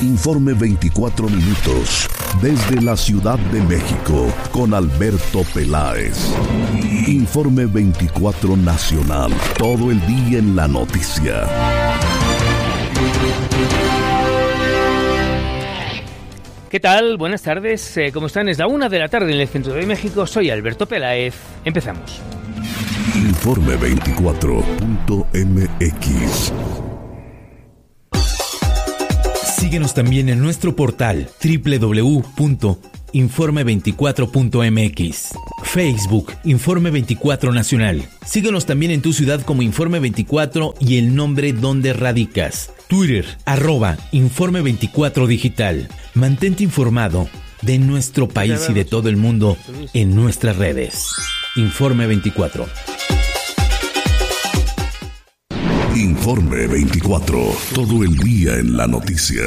Informe 24 minutos, desde la Ciudad de México, con Alberto Peláez. Informe 24 nacional, todo el día en la noticia. ¿Qué tal? Buenas tardes. ¿Cómo están? Es la 1 de la tarde en el centro de México. Soy Alberto Peláez. Empezamos. Informe 24.mx. Síguenos también en nuestro portal www.informe24.mx. Facebook, Informe 24 Nacional. Síguenos también en tu ciudad como Informe 24 y el nombre donde radicas. Twitter, @Informe 24 Digital. Mantente informado de nuestro país y de todo el mundo en nuestras redes. Informe 24. Informe 24, todo el día en la noticia.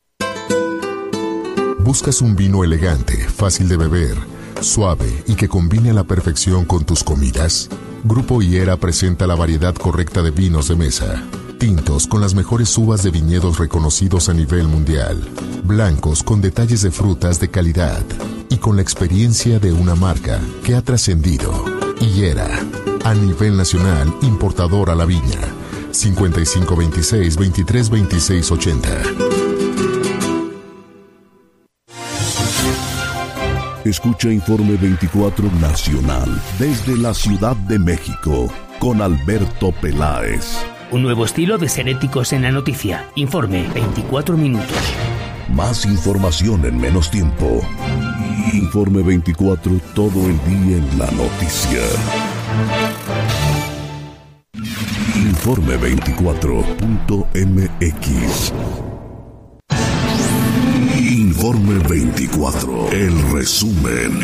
¿Buscas un vino elegante, fácil de beber, suave y que combine a la perfección con tus comidas? Grupo Higuera presenta la variedad correcta de vinos de mesa. Tintos con las mejores uvas de viñedos reconocidos a nivel mundial. Blancos con detalles de frutas de calidad. Y con la experiencia de una marca que ha trascendido. Higuera, a nivel nacional, importador a la viña. 5526-232680. Escucha Informe 24 Nacional desde la Ciudad de México con Alberto Peláez. Un nuevo estilo de ser éticos en la noticia. Informe 24 minutos. Más información en menos tiempo. Informe 24, todo el día en la noticia. Informe 24.mx. Informe 24. El resumen.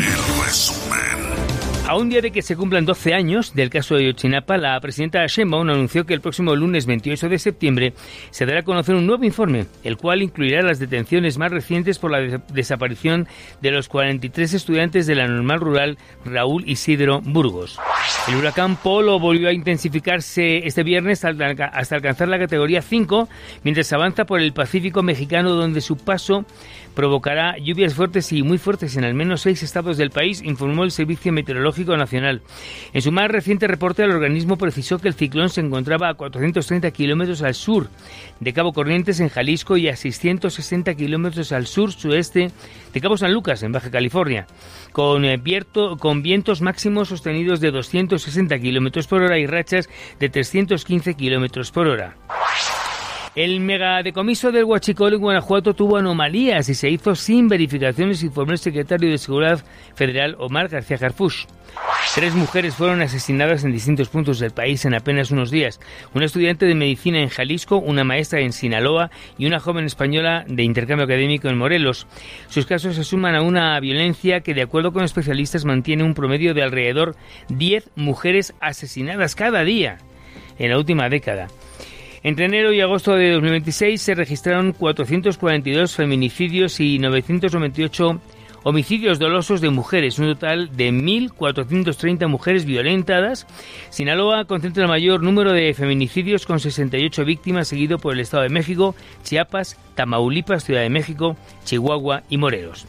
A un día de que se cumplan 12 años del caso de Ayotzinapa, la presidenta Sheinbaum anunció que el próximo lunes 28 de septiembre se dará a conocer un nuevo informe, el cual incluirá las detenciones más recientes por la desaparición de los 43 estudiantes de la Normal Rural Raúl Isidro Burgos. El huracán Polo volvió a intensificarse este viernes hasta alcanzar la categoría 5, mientras avanza por el Pacífico mexicano, donde su paso provocará lluvias fuertes y muy fuertes en al menos 6 estados del país, informó el Servicio Meteorológico Nacional. En su más reciente reporte, el organismo precisó que el ciclón se encontraba a 430 kilómetros al sur de Cabo Corrientes, en Jalisco, y a 660 kilómetros al sur-sueste de Cabo San Lucas, en Baja California, con vientos máximos sostenidos de 260 kilómetros por hora y rachas de 315 kilómetros por hora. El megadecomiso del Huachicol en Guanajuato tuvo anomalías y se hizo sin verificaciones, informó el secretario de Seguridad Federal, Omar García Harfuch. 3 mujeres fueron asesinadas en distintos puntos del país en apenas unos días. Una estudiante de medicina en Jalisco, una maestra en Sinaloa y una joven española de intercambio académico en Morelos. Sus casos se suman a una violencia que, de acuerdo con especialistas, mantiene un promedio de alrededor 10 mujeres asesinadas cada día en la última década. Entre enero y agosto de 2026 se registraron 442 feminicidios y 998 homicidios dolosos de mujeres, un total de 1.430 mujeres violentadas. Sinaloa concentra el mayor número de feminicidios, con 68 víctimas, seguido por el Estado de México, Chiapas, Tamaulipas, Ciudad de México, Chihuahua y Morelos.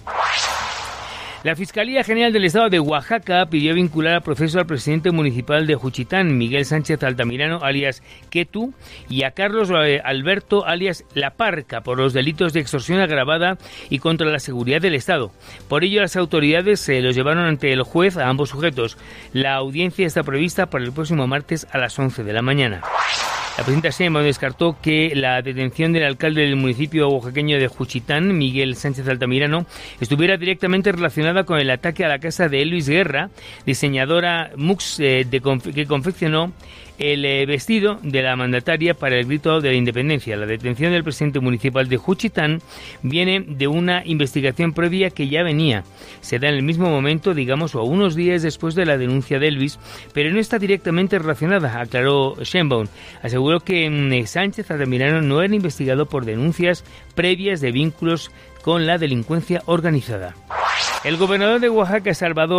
La Fiscalía General del Estado de Oaxaca pidió vincular a proceso al presidente municipal de Juchitán, Miguel Sánchez Altamirano, alias Quetu, y a Carlos Alberto, alias La Parca, por los delitos de extorsión agravada y contra la seguridad del Estado. Por ello, las autoridades los llevaron ante el juez a ambos sujetos. La audiencia está prevista para el próximo martes a las 11 de la mañana. La presidenta Sheinbaum descartó que la detención del alcalde del municipio oaxaqueño de Juchitán, Miguel Sánchez Altamirano, estuviera directamente relacionada con el ataque a la casa de Luis Guerra, diseñadora MUX, que confeccionó el vestido de la mandataria para el grito de la independencia. La detención del presidente municipal de Juchitán viene de una investigación previa que ya venía. Se da en el mismo momento, digamos, o a unos días después de la denuncia de Elvis, pero no está directamente relacionada, aclaró Sheinbaum. Aseguró que Sánchez Altamirano no era investigado por denuncias previas de vínculos con la delincuencia organizada. El gobernador de Oaxaca,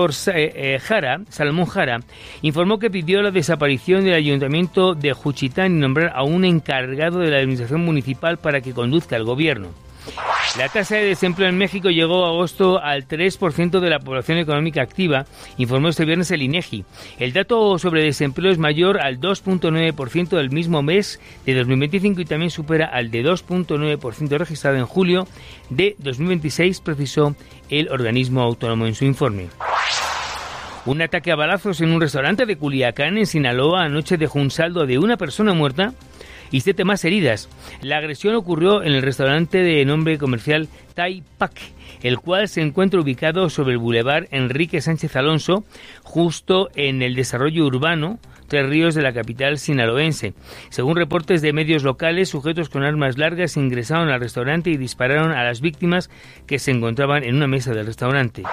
Salomón Jara, informó que pidió la desaparición del ayuntamiento de Juchitán y nombrar a un encargado de la administración municipal para que conduzca el gobierno. La tasa de desempleo en México llegó a agosto al 3% de la población económica activa, informó este viernes el INEGI. El dato sobre desempleo es mayor al 2.9% del mismo mes de 2025 y también supera al de 2.9% registrado en julio de 2026, precisó el organismo autónomo en su informe. Un ataque a balazos en un restaurante de Culiacán, en Sinaloa, anoche dejó un saldo de una persona muerta y 7 más heridas. La agresión ocurrió en el restaurante de nombre comercial Tai Pak, el cual se encuentra ubicado sobre el bulevar Enrique Sánchez Alonso, justo en el desarrollo urbano Tres Ríos de la capital sinaloense. Según reportes de medios locales, sujetos con armas largas ingresaron al restaurante y dispararon a las víctimas que se encontraban en una mesa del restaurante.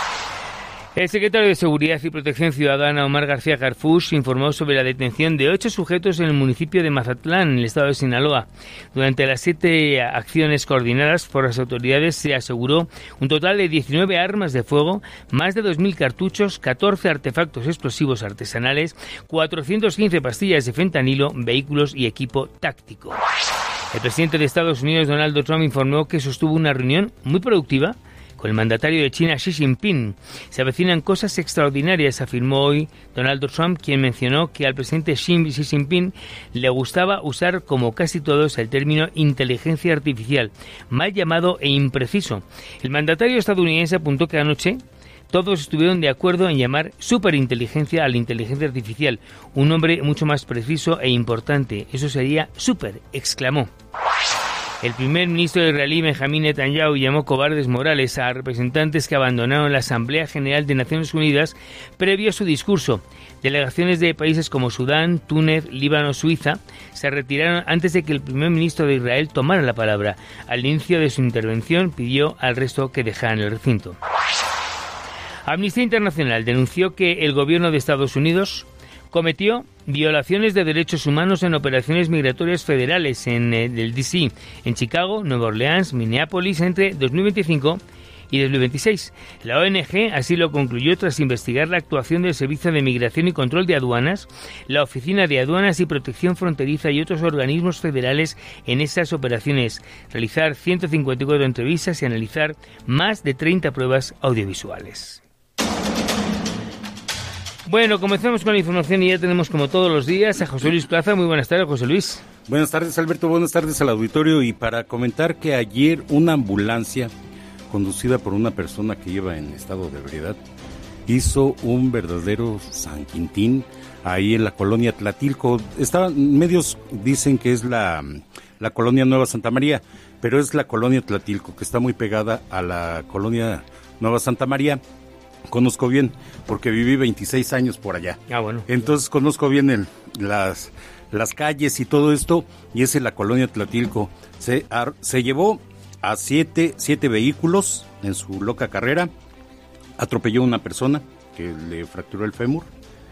El secretario de Seguridad y Protección Ciudadana, Omar García Harfuch, informó sobre la detención de 8 sujetos en el municipio de Mazatlán, en el estado de Sinaloa. Durante las 7 acciones coordinadas por las autoridades se aseguró un total de 19 armas de fuego, más de 2.000 cartuchos, 14 artefactos explosivos artesanales, 415 pastillas de fentanilo, vehículos y equipo táctico. El presidente de Estados Unidos, Donald Trump, informó que sostuvo una reunión muy productiva con el mandatario de China, Xi Jinping. Se avecinan cosas extraordinarias, afirmó hoy Donald Trump, quien mencionó que al presidente Xi Jinping le gustaba usar, como casi todos, el término inteligencia artificial, mal llamado e impreciso. El mandatario estadounidense apuntó que anoche todos estuvieron de acuerdo en llamar superinteligencia a la inteligencia artificial, un nombre mucho más preciso e importante. Eso sería super, exclamó. El primer ministro israelí Benjamín Netanyahu llamó cobardes morales a representantes que abandonaron la Asamblea General de Naciones Unidas previo a su discurso. Delegaciones de países como Sudán, Túnez, Líbano, Suiza se retiraron antes de que el primer ministro de Israel tomara la palabra. Al inicio de su intervención pidió al resto que dejaran el recinto. Amnistía Internacional denunció que el gobierno de Estados Unidos cometió violaciones de derechos humanos en operaciones migratorias federales en el D.C., en Chicago, Nueva Orleans, Minneapolis entre 2025 y 2026. La ONG así lo concluyó tras investigar la actuación del Servicio de Migración y Control de Aduanas, la Oficina de Aduanas y Protección Fronteriza y otros organismos federales en esas operaciones, realizar 154 entrevistas y analizar más de 30 pruebas audiovisuales. Bueno, comenzamos con la información y ya tenemos, como todos los días, a José Luis Plaza. Muy buenas tardes, José Luis. Buenas tardes, Alberto. Buenas tardes al auditorio. Y para comentar que ayer una ambulancia conducida por una persona que iba en estado de ebriedad hizo un verdadero San Quintín ahí en la colonia Tlatilco. Medios dicen que es la colonia Nueva Santa María, pero es la colonia Tlatilco, que está muy pegada a la colonia Nueva Santa María. Conozco bien, porque viví 26 años por allá. Bueno. Entonces conozco bien las calles y todo esto, y es en la colonia Tlatilco. Se llevó a siete vehículos en su loca carrera, atropelló a una persona que le fracturó el fémur,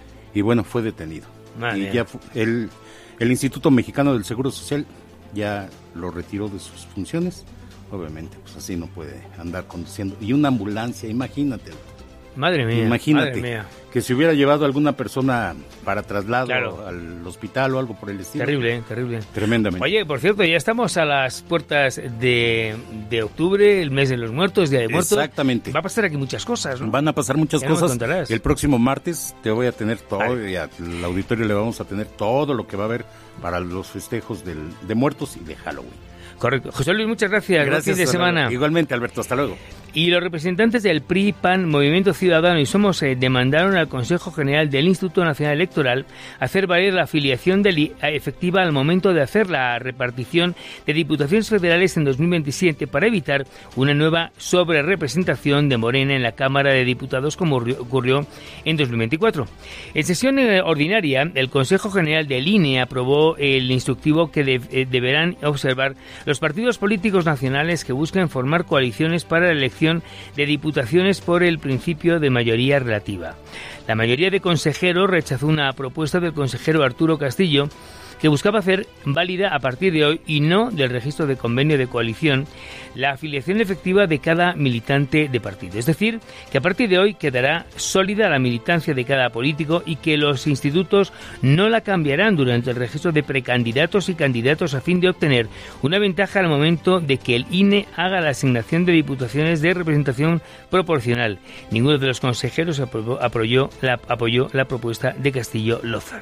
y bueno, fue detenido. Y ya el Instituto Mexicano del Seguro Social ya lo retiró de sus funciones. Obviamente, pues así no puede andar conduciendo. Y una ambulancia, imagínate. Madre mía. Imagínate, madre mía. Que si hubiera llevado a alguna persona para traslado Claro. al hospital o algo por el estilo. Terrible. Tremendamente. Oye, por cierto, ya estamos a las puertas de octubre, el mes de los muertos, Día de Muertos. Exactamente. Va a pasar aquí muchas cosas, ¿no? Van a pasar muchas Ya nos cosas. contarás. El próximo martes te voy a tener todo, Vale. y al auditorio le vamos a tener todo lo que va a haber para los festejos de muertos y de Halloween. Correcto. José Luis, muchas gracias. Buen fin de semana. Igualmente, Alberto, hasta luego. Y los representantes del PRI, PAN, Movimiento Ciudadano y Somos demandaron al Consejo General del Instituto Nacional Electoral hacer valer la afiliación efectiva al momento de hacer la repartición de diputaciones federales en 2027 para evitar una nueva sobrerepresentación de Morena en la Cámara de Diputados como ocurrió en 2024. En sesión ordinaria, el Consejo General del INE aprobó el instructivo que deberán observar los partidos políticos nacionales que buscan formar coaliciones para la elección de diputaciones por el principio de mayoría relativa. La mayoría de consejeros rechazó una propuesta del consejero Arturo Castillo que buscaba hacer válida a partir de hoy y no del registro de convenio de coalición la afiliación efectiva de cada militante de partido. Es decir, que a partir de hoy quedará sólida la militancia de cada político y que los institutos no la cambiarán durante el registro de precandidatos y candidatos a fin de obtener una ventaja al momento de que el INE haga la asignación de diputaciones de representación proporcional. Ninguno de los consejeros apoyó la propuesta de Castillo Lozano.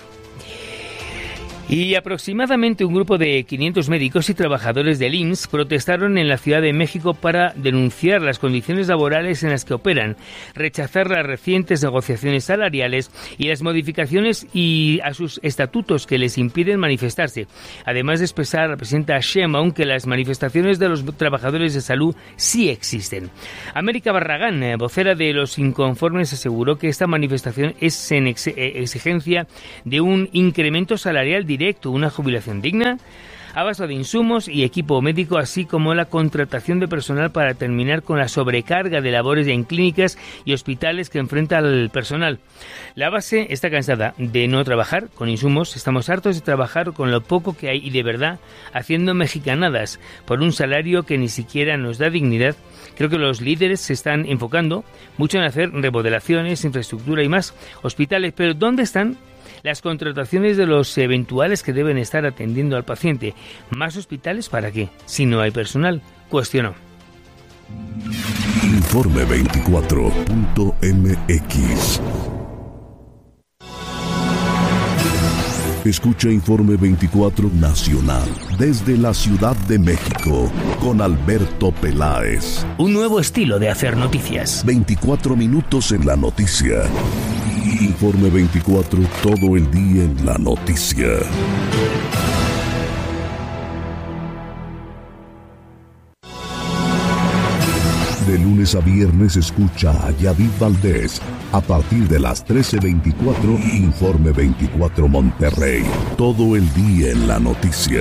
Y aproximadamente un grupo de 500 médicos y trabajadores del IMSS protestaron en la Ciudad de México para denunciar las condiciones laborales en las que operan, rechazar las recientes negociaciones salariales y las modificaciones a sus estatutos que les impiden manifestarse. Además de expresar a la presidenta Sheinbaum que las manifestaciones de los trabajadores de salud sí existen. América Barragán, vocera de los inconformes, aseguró que esta manifestación es en exigencia de un incremento salarial directo, una jubilación digna, abasto de insumos y equipo médico, así como la contratación de personal para terminar con la sobrecarga de labores en clínicas y hospitales que enfrenta el personal. La base está cansada de no trabajar con insumos, estamos hartos de trabajar con lo poco que hay y de verdad haciendo mexicanadas por un salario que ni siquiera nos da dignidad. Creo que los líderes se están enfocando mucho en hacer remodelaciones, infraestructura y más hospitales, pero ¿dónde están las contrataciones de los eventuales que deben estar atendiendo al paciente? ¿Más hospitales para qué? Si no hay personal, cuestionó. Informe 24.mx. Escucha Informe 24 Nacional desde la Ciudad de México con Alberto Peláez. Un nuevo estilo de hacer noticias. 24 minutos en la noticia. Informe 24, todo el día en la noticia. De lunes a viernes escucha a Yadid Valdés a partir de las 13:24, Informe 24 Monterrey, todo el día en la noticia.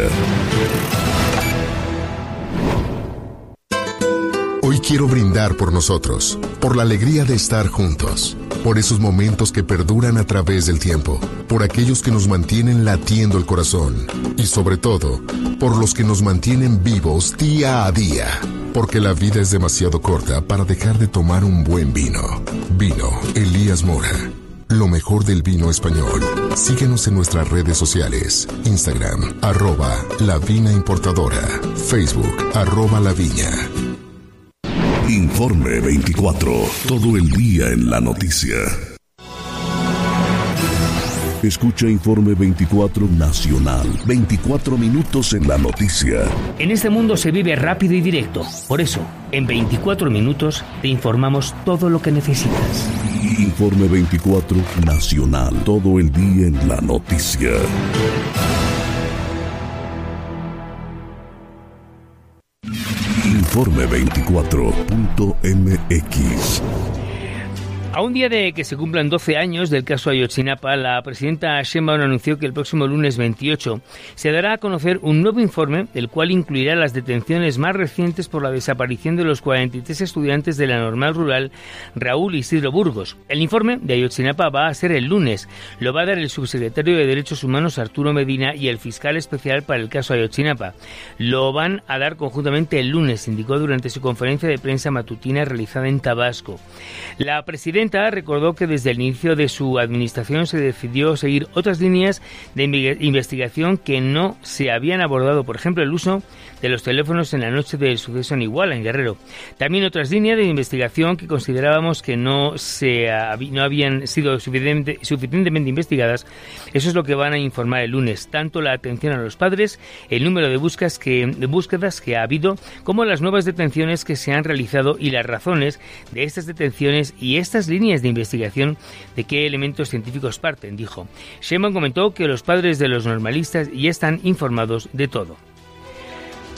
Hoy quiero brindar por nosotros, por la alegría de estar juntos, por esos momentos que perduran a través del tiempo, por aquellos que nos mantienen latiendo el corazón y sobre todo, por los que nos mantienen vivos día a día, porque la vida es demasiado corta para dejar de tomar un buen vino. Vino Elías Mora, lo mejor del vino español. Síguenos en nuestras redes sociales, Instagram, @lavinaimportadora, Facebook, @laviña. Informe 24, todo el día en la noticia. Escucha Informe 24 Nacional, 24 minutos en la noticia. En este mundo se vive rápido y directo. Por eso, en 24 minutos te informamos todo lo que necesitas. Informe 24 Nacional, todo el día en la noticia. Informe 24.mx. A un día de que se cumplan 12 años del caso Ayotzinapa, la presidenta Sheinbaum anunció que el próximo lunes 28 se dará a conocer un nuevo informe, el cual incluirá las detenciones más recientes por la desaparición de los 43 estudiantes de la Normal Rural Raúl Isidro Burgos. El informe de Ayotzinapa va a ser el lunes. Lo va a dar el subsecretario de Derechos Humanos Arturo Medina y el fiscal especial para el caso Ayotzinapa. Lo van a dar conjuntamente el lunes, indicó durante su conferencia de prensa matutina realizada en Tabasco. La presidenta recordó que desde el inicio de su administración se decidió seguir otras líneas de investigación que no se habían abordado, por ejemplo, el uso de los teléfonos en la noche del suceso en Iguala, en Guerrero. También otras líneas de investigación que considerábamos que no habían sido suficientemente investigadas. Eso es lo que van a informar el lunes, tanto la atención a los padres, el número de búsquedas que ha habido, como las nuevas detenciones que se han realizado y las razones de estas detenciones y estas líneas de investigación, de qué elementos científicos parten, dijo. Sheinbaum comentó que los padres de los normalistas ya están informados de todo.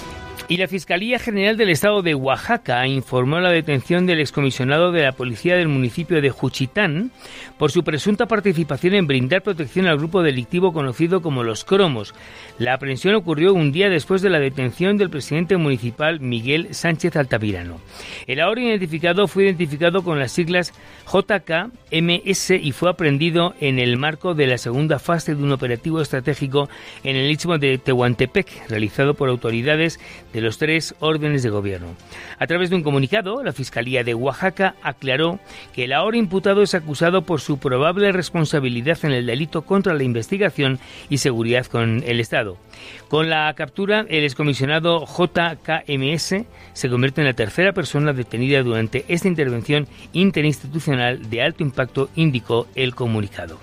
Y la Fiscalía General del Estado de Oaxaca informó la detención del excomisionado de la Policía del municipio de Juchitán por su presunta participación en brindar protección al grupo delictivo conocido como Los Cromos. La aprehensión ocurrió un día después de la detención del presidente municipal Miguel Sánchez Altamirano. El ahora identificado fue identificado con las siglas JKMS y fue aprehendido en el marco de la segunda fase de un operativo estratégico en el istmo de Tehuantepec, realizado por autoridades de los 3 órdenes de gobierno. A través de un comunicado, la Fiscalía de Oaxaca aclaró que el ahora imputado es acusado por su probable responsabilidad en el delito contra la investigación y seguridad con el Estado. Con la captura, el excomisionado JKMS se convierte en la tercera persona detenida durante esta intervención interinstitucional de alto impacto, indicó el comunicado.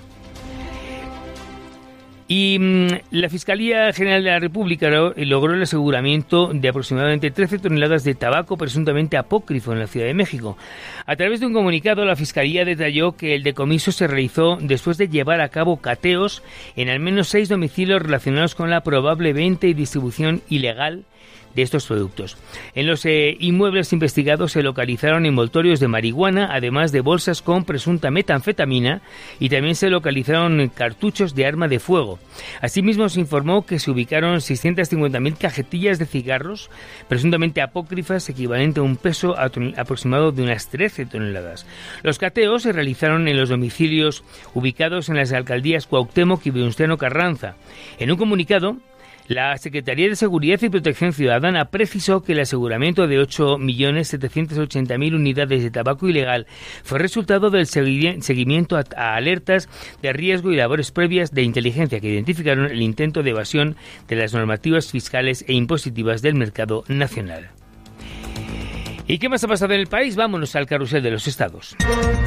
Y la Fiscalía General de la República logró el aseguramiento de aproximadamente 13 toneladas de tabaco presuntamente apócrifo en la Ciudad de México. A través de un comunicado, la Fiscalía detalló que el decomiso se realizó después de llevar a cabo cateos en al menos 6 domicilios relacionados con la probable venta y distribución ilegal de estos productos. En los inmuebles investigados se localizaron envoltorios de marihuana, además de bolsas con presunta metanfetamina, y también se localizaron cartuchos de arma de fuego. Asimismo, se informó que se ubicaron 650.000 cajetillas de cigarros, presuntamente apócrifas, equivalente a un peso aproximado de unas 13 toneladas. Los cateos se realizaron en los domicilios ubicados en las alcaldías Cuauhtémoc y Venustiano Carranza. En un comunicado, la Secretaría de Seguridad y Protección Ciudadana precisó que el aseguramiento de 8.780.000 unidades de tabaco ilegal fue resultado del seguimiento a alertas de riesgo y labores previas de inteligencia que identificaron el intento de evasión de las normativas fiscales e impositivas del mercado nacional. ¿Y qué más ha pasado en el país? Vámonos al carrusel de los estados.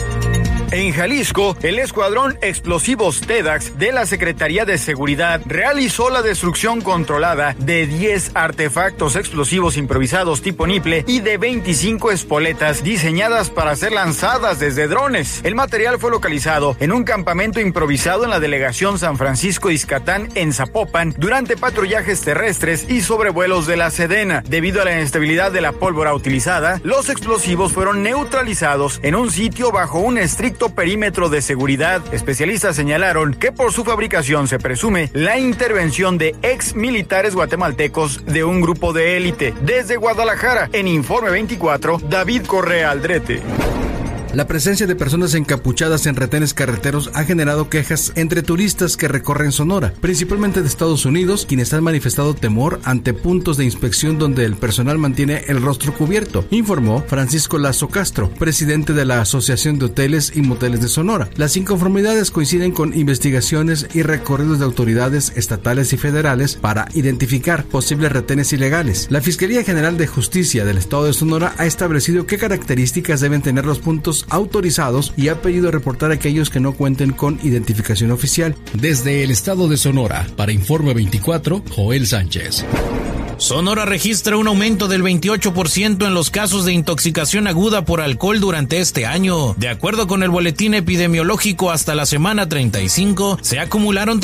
En Jalisco, el Escuadrón Explosivos TEDx de la Secretaría de Seguridad realizó la destrucción controlada de 10 artefactos explosivos improvisados tipo Niple y de 25 espoletas diseñadas para ser lanzadas desde drones. El material fue localizado en un campamento improvisado en la delegación San Francisco Ixcatán en Zapopan durante patrullajes terrestres y sobrevuelos de la Sedena. Debido a la inestabilidad de la pólvora utilizada, los explosivos fueron neutralizados en un sitio bajo un estricto perímetro de seguridad. Especialistas señalaron que por su fabricación se presume la intervención de ex militares guatemaltecos de un grupo de élite. Desde Guadalajara, en Informe 24, David Correa Aldrete. La presencia de personas encapuchadas en retenes carreteros ha generado quejas entre turistas que recorren Sonora, principalmente de Estados Unidos, quienes han manifestado temor ante puntos de inspección donde el personal mantiene el rostro cubierto, informó Francisco Lazo Castro, presidente de la Asociación de Hoteles y Moteles de Sonora. Las inconformidades coinciden con investigaciones y recorridos de autoridades estatales y federales para identificar posibles retenes ilegales. La Fiscalía General de Justicia del Estado de Sonora ha establecido qué características deben tener los puntos autorizados y ha pedido reportar a aquellos que no cuenten con identificación oficial. Desde el estado de Sonora, para Informe 24, Joel Sánchez. Sonora registra un aumento del 28% en los casos de intoxicación aguda por alcohol durante este año. De acuerdo con el boletín epidemiológico, hasta la semana 35 se acumularon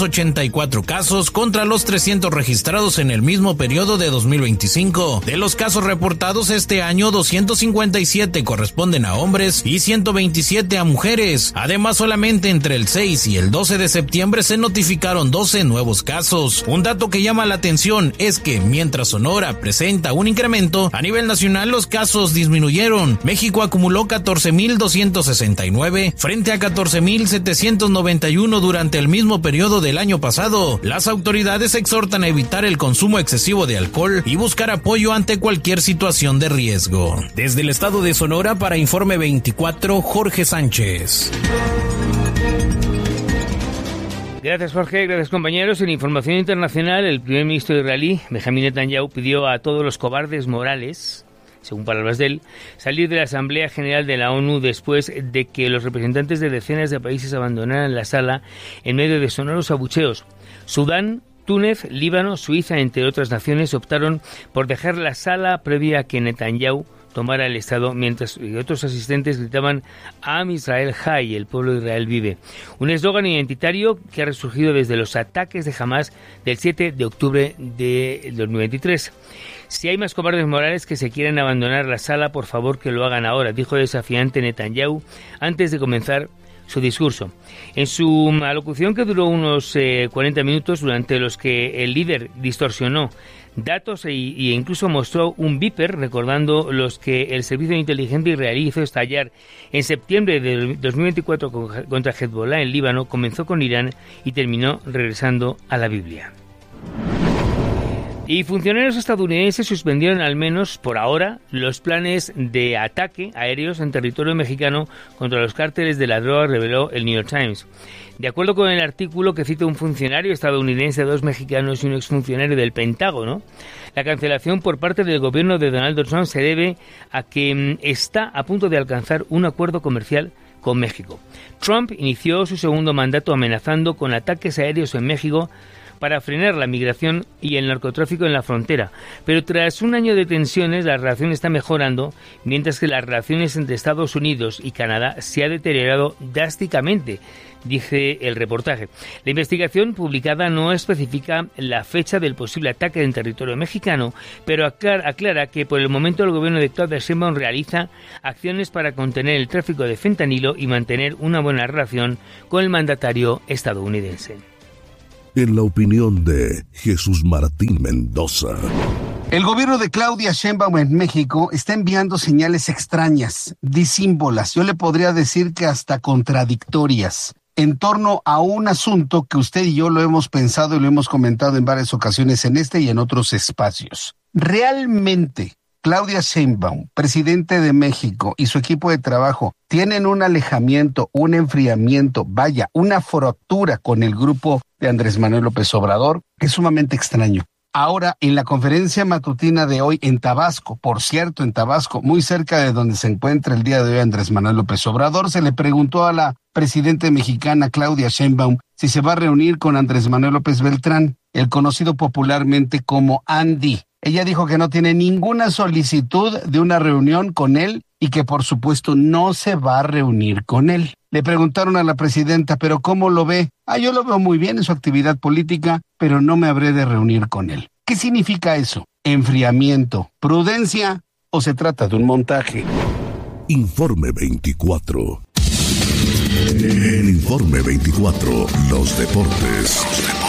384 casos contra los 300 registrados en el mismo periodo de 2025. De los casos reportados este año, 257 corresponden a hombres y 127 a mujeres. Además, solamente entre el 6 y el 12 de septiembre se notificaron 12 nuevos casos. Un dato que llama la atención es que mientras Sonora presenta un incremento, a nivel nacional los casos disminuyeron. México acumuló 14.269 frente a 14.791 durante el mismo periodo del año pasado. Las autoridades exhortan a evitar el consumo excesivo de alcohol y buscar apoyo ante cualquier situación de riesgo. Desde el estado de Sonora, para Informe 24, Jorge Sánchez. Gracias, Jorge. Gracias, compañeros. En información internacional, el primer ministro israelí, Benjamín Netanyahu, pidió a todos los cobardes morales, según palabras de él, salir de la Asamblea General de la ONU después de que los representantes de decenas de países abandonaran la sala en medio de sonoros abucheos. Sudán, Túnez, Líbano, Suiza, entre otras naciones, optaron por dejar la sala previa a que Netanyahu tomara el Estado, mientras otros asistentes gritaban Am Israel Hay, el pueblo de Israel vive. Un eslogan identitario que ha resurgido desde los ataques de Hamás del 7 de octubre de 2023. Si hay más cobardes morales que se quieren abandonar la sala, por favor que lo hagan ahora, dijo desafiante Netanyahu antes de comenzar su discurso. En su alocución, que duró unos 40 minutos, durante los que el líder distorsionó datos e incluso mostró un beeper recordando los que el servicio de inteligencia israelí hizo estallar en septiembre de 2024 contra Hezbollah en Líbano, comenzó con Irán y terminó regresando a la Biblia. Y funcionarios estadounidenses suspendieron, al menos por ahora, los planes de ataque aéreos en territorio mexicano contra los cárteles de la droga, reveló el New York Times. De acuerdo con el artículo que cita un funcionario estadounidense, 2 mexicanos y un exfuncionario del Pentágono, la cancelación por parte del gobierno de Donald Trump se debe a que está a punto de alcanzar un acuerdo comercial con México. Trump inició su segundo mandato amenazando con ataques aéreos en México para frenar la migración y el narcotráfico en la frontera. Pero tras un año de tensiones, la relación está mejorando, mientras que las relaciones entre Estados Unidos y Canadá se ha deteriorado drásticamente, dice el reportaje. La investigación publicada no especifica la fecha del posible ataque en territorio mexicano, pero aclara que por el momento el gobierno de Claudia Sheinbaum realiza acciones para contener el tráfico de fentanilo y mantener una buena relación con el mandatario estadounidense. En la opinión de Jesús Martín Mendoza. El gobierno de Claudia Sheinbaum en México está enviando señales extrañas, disímbolas, yo le podría decir que hasta contradictorias, en torno a un asunto que usted y yo lo hemos pensado y lo hemos comentado en varias ocasiones en este y en otros espacios. Realmente, Claudia Sheinbaum, presidente de México, y su equipo de trabajo tienen un alejamiento, un enfriamiento, vaya, una fractura con el grupo de Andrés Manuel López Obrador, que es sumamente extraño. Ahora, en la conferencia matutina de hoy en Tabasco, por cierto, en Tabasco, muy cerca de donde se encuentra el día de hoy Andrés Manuel López Obrador, se le preguntó a la presidenta mexicana Claudia Sheinbaum si se va a reunir con Andrés Manuel López Beltrán, el conocido popularmente como Andy. Ella dijo que no tiene ninguna solicitud de una reunión con él y que por supuesto no se va a reunir con él. Le preguntaron a la presidenta, ¿pero cómo lo ve? Yo lo veo muy bien en su actividad política, pero no me habré de reunir con él. ¿Qué significa eso? ¿Enfriamiento, prudencia o se trata de un montaje? Informe 24. En Informe 24, los deportes.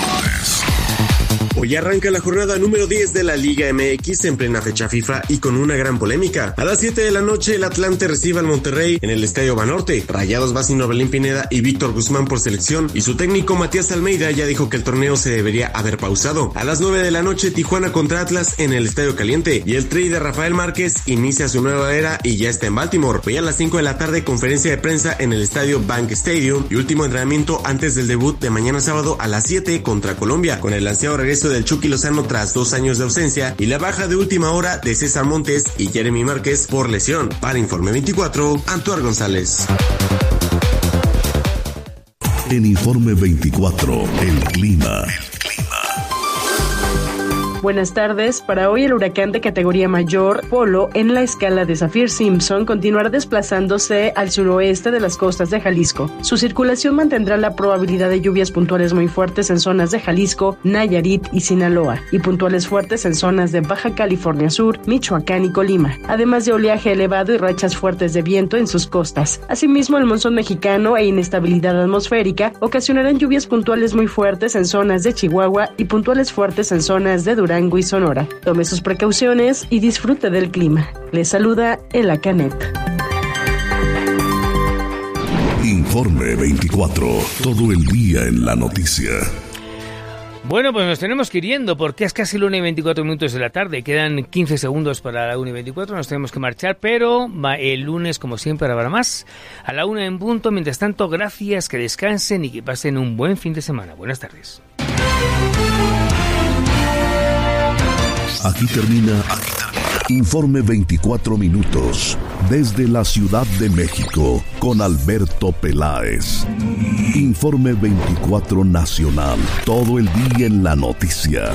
Hoy arranca la jornada número 10 de la Liga MX en plena fecha FIFA y con una gran polémica. A las 7 de la noche el Atlante recibe al Monterrey en el Estadio Banorte. Rayados va sin Orbelín Pineda y Víctor Guzmán por selección y su técnico Matías Almeida ya dijo que el torneo se debería haber pausado. A las 9 de la noche Tijuana contra Atlas en el Estadio Caliente y el Tri de Rafael Márquez inicia su nueva era y ya está en Baltimore. Hoy a las 5 de la tarde conferencia de prensa en el Estadio Bank Stadium y último entrenamiento antes del debut de mañana sábado a las 7 contra Colombia con el ansiado regreso del Chucky Lozano tras 2 años de ausencia y la baja de última hora de César Montes y Jeremy Márquez por lesión. Para Informe 24, Antuar González. En Informe 24, el clima. Buenas tardes. Para hoy el huracán de categoría mayor, Polo, en la escala de Saffir-Simpson, continuará desplazándose al suroeste de las costas de Jalisco. Su circulación mantendrá la probabilidad de lluvias puntuales muy fuertes en zonas de Jalisco, Nayarit y Sinaloa, y puntuales fuertes en zonas de Baja California Sur, Michoacán y Colima, además de oleaje elevado y rachas fuertes de viento en sus costas. Asimismo, el monzón mexicano e inestabilidad atmosférica ocasionarán lluvias puntuales muy fuertes en zonas de Chihuahua y puntuales fuertes en zonas de Durango y Sonora. Tome sus precauciones y disfrute del clima. Les saluda Ela Canet. Informe 24. Todo el día en la noticia. Bueno, pues nos tenemos que ir yendo porque es casi la 1:24 de la tarde. Quedan 15 segundos para la 1:24. Nos tenemos que marchar, pero el lunes, como siempre, habrá más. A la 1 en punto. Mientras tanto, gracias, que descansen y que pasen un buen fin de semana. Buenas tardes. Aquí termina Informe 24 minutos desde la Ciudad de México con Alberto Peláez. Informe 24 Nacional, todo el día en la noticia.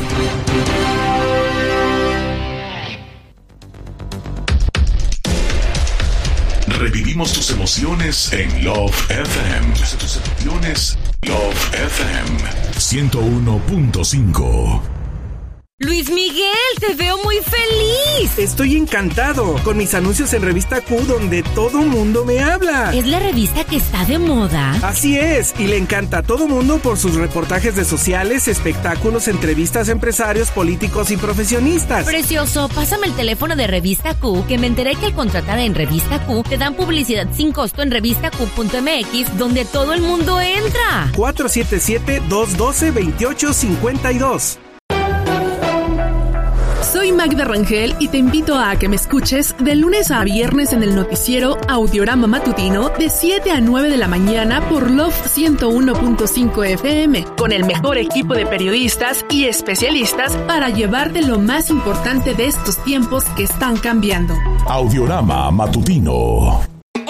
Revivimos tus emociones en Love FM. Tus emociones, Love FM 101.5. Luis Miguel, te veo muy feliz. Estoy encantado con mis anuncios en Revista Q, donde todo mundo me habla. ¿Es la revista que está de moda? Así es, y le encanta a todo mundo por sus reportajes de sociales, espectáculos, entrevistas a empresarios, políticos y profesionistas. Precioso, pásame el teléfono de Revista Q, que me enteré que al contratar en Revista Q te dan publicidad sin costo en revistaq.mx, donde todo el mundo entra. 477-212-2852. Soy Magda Rangel y te invito a que me escuches de lunes a viernes en el noticiero Audiorama Matutino de 7 a 9 de la mañana por Love 101.5 FM, con el mejor equipo de periodistas y especialistas para llevarte lo más importante de estos tiempos que están cambiando. Audiorama Matutino.